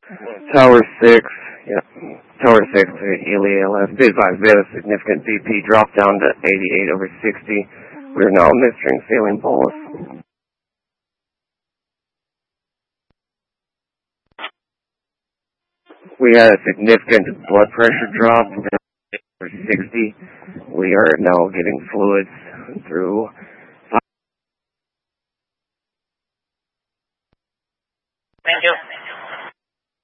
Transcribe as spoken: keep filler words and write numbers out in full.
Tower six, yeah. Tower six, Ely L F. Bid by bid, a significant B P drop down to eighty-eight over sixty. We are now administering saline bolus. We had a significant blood pressure drop down over sixty. We are now getting fluids through. Thank you.